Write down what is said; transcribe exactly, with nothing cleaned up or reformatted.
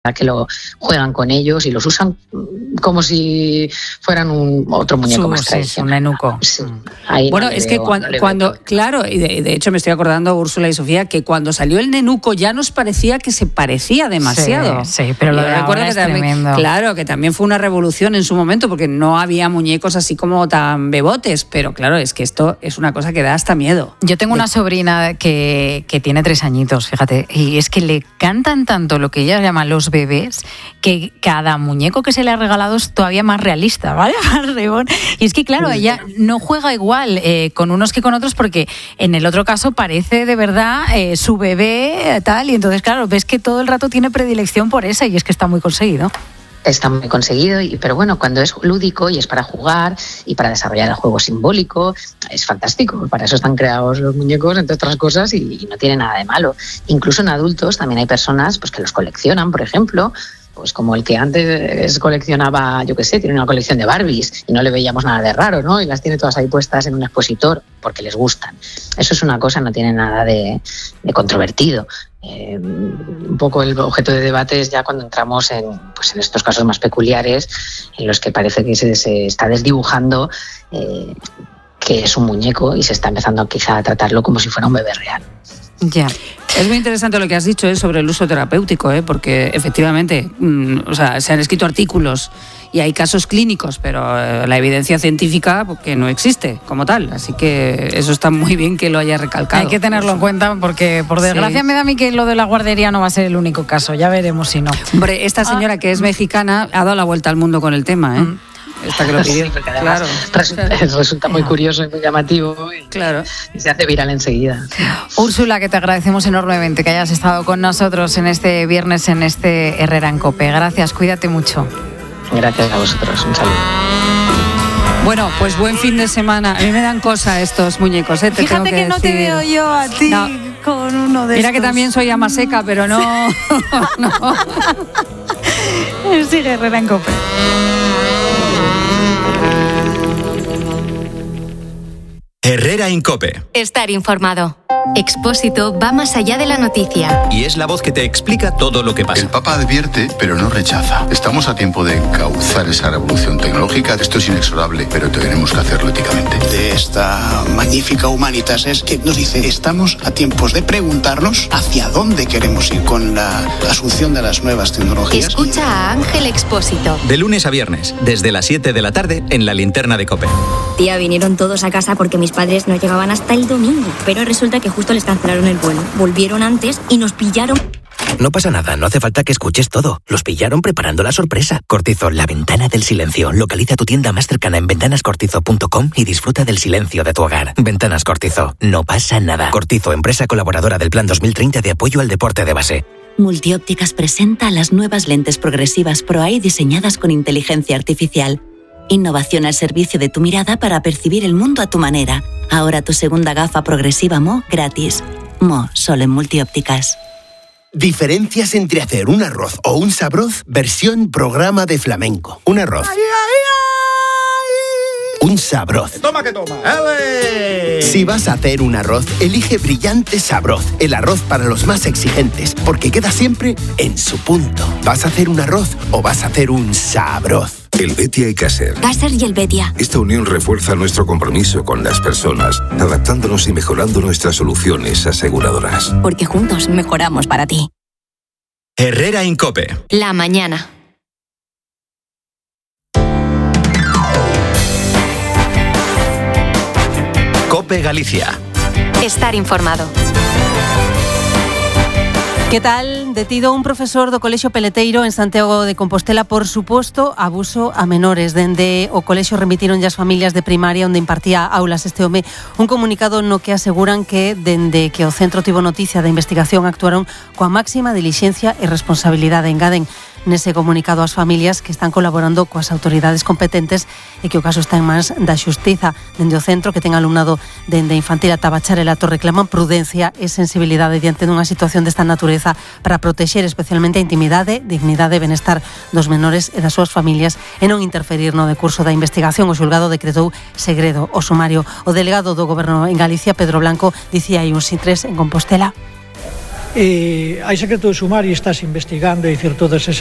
que lo juegan con ellos y los usan como si fueran un otro muñeco Su, más tradicional. Sí, un nenuco. Sí, bueno, no es veo, que cuando, no cuando claro, y de, de hecho me estoy acordando, Úrsula y Sofía, que cuando salió el nenuco ya nos parecía que se parecía demasiado. Sí, sí, pero lo de ahora es también, tremendo. Claro, que también fue una revolución en su momento, porque no había muñecos así como tan bebotes, pero claro, es que esto es una cosa que da hasta miedo. Yo tengo de... una sobrina que, que tiene tres añitos, fíjate, y es que le cantan tanto lo que ella llama los bebés, que cada muñeco que se le ha regalado es todavía más realista, ¿vale? Y es que, claro, ella no juega igual eh, con unos que con otros, porque en el otro caso parece de verdad eh, su bebé tal, y entonces, claro, ves que todo el rato tiene predilección por esa, y es que está muy conseguido. Está muy conseguido, y, pero bueno, cuando es lúdico y es para jugar y para desarrollar el juego simbólico, es fantástico. Para eso están creados los muñecos, entre otras cosas, y, y no tiene nada de malo. Incluso en adultos también hay personas pues, que los coleccionan, por ejemplo, pues como el que antes coleccionaba, yo qué sé, tiene una colección de Barbies y no le veíamos nada de raro, ¿no? Y las tiene todas ahí puestas en un expositor porque les gustan. Eso es una cosa, no tiene nada de, de controvertido. Eh, un poco el objeto de debate es ya cuando entramos en, pues en estos casos más peculiares, en los que parece que se, se está desdibujando eh, que es un muñeco y se está empezando quizá a tratarlo como si fuera un bebé real. Ya. Es muy interesante lo que has dicho, ¿eh? Sobre el uso terapéutico, ¿eh? Porque efectivamente, mmm, o sea, se han escrito artículos y hay casos clínicos, pero eh, la evidencia científica que no existe como tal, así que eso está muy bien que lo haya recalcado. Hay que tenerlo en cuenta porque, por desgracia, sí. Me da a mí que lo de la guardería no va a ser el único caso, ya veremos si no. Hombre, esta señora ah. que es mexicana ha dado la vuelta al mundo con el tema, ¿eh? Mm. Esta que lo pidió, sí, claro. Resulta, resulta muy curioso y muy llamativo y, claro. y se hace viral enseguida. Úrsula, que te agradecemos enormemente que hayas estado con nosotros en este viernes en este Herrera en COPE. Gracias, cuídate mucho. Gracias a vosotros, un saludo. Bueno, pues buen fin de semana. A mí me dan cosa estos muñecos, ¿eh? Te Fíjate tengo que, que no decir. te veo yo a ti no. con uno de Mira estos. que también soy ama seca, pero no. no. Sigue Herrera en COPE. Herrera en COPE. Estar informado. Expósito va más allá de la noticia. Y es la voz que te explica todo lo que pasa. El Papa advierte, pero no rechaza. Estamos a tiempo de encauzar esa revolución tecnológica. Esto es inexorable, pero tenemos que hacerlo éticamente. De esta magnífica Humanitas es que nos dice, estamos a tiempos de preguntarnos hacia dónde queremos ir con la asunción de las nuevas tecnologías. Escucha a Ángel Expósito. De lunes a viernes, desde las siete de la tarde, en la linterna de COPE. Tía, vinieron todos a casa porque mis padres no llegaban hasta el domingo, pero resulta que justo les cancelaron el vuelo. Volvieron antes y nos pillaron. No pasa nada, no hace falta que escuches todo. Los pillaron preparando la sorpresa. Cortizo, la ventana del silencio. Localiza tu tienda más cercana en ventanas cortizo punto com y disfruta del silencio de tu hogar. Ventanas Cortizo, no pasa nada. Cortizo, empresa colaboradora del Plan dos mil treinta de apoyo al deporte de base. Multiópticas presenta las nuevas lentes progresivas ProEye diseñadas con inteligencia artificial. Innovación al servicio de tu mirada para percibir el mundo a tu manera. Ahora tu segunda gafa progresiva Mo gratis. Mo, solo en Multiópticas. Diferencias entre hacer un arroz o un sabroz versión programa de flamenco. Un arroz. ¡Ay, ay, ay! Un sabroz. Toma que toma. ¡Ale! Si vas a hacer un arroz, elige Brillante Sabroz, el arroz para los más exigentes, porque queda siempre en su punto. ¿Vas a hacer un arroz o vas a hacer un sabroz? Helvetia y Caser. Caser y Helvetia. Esta unión refuerza nuestro compromiso con las personas, adaptándonos y mejorando nuestras soluciones aseguradoras. Porque juntos mejoramos para ti. Herrera en COPE. La mañana. COPE Galicia. Estar informado. Que tal? Detido un profesor do Colexio Peleteiro en Santiago de Compostela por suposto abuso a menores. Dende o colexio remitiron as familias de primaria onde impartía aulas este home un comunicado no que aseguran que dende que o centro tivo noticia da investigación actuaron coa máxima dilixencia e responsabilidade. Engaden nese comunicado ás familias que están colaborando coas autoridades competentes e que o caso está en mans da xustiza. Dende o centro que ten alumnado dende infantil ata bacharelato reclaman prudencia e sensibilidade diante dunha situación desta natureza para protexer especialmente a intimidade, dignidade e benestar dos menores e das súas familias e non interferir no decurso da investigación. O xulgado decretou segredo o sumario. O delegado do Goberno en Galicia, Pedro Blanco, dicía aí un sí tres en Compostela. Eh, hai secreto de sumario e estás investigando, é dicir, todas esas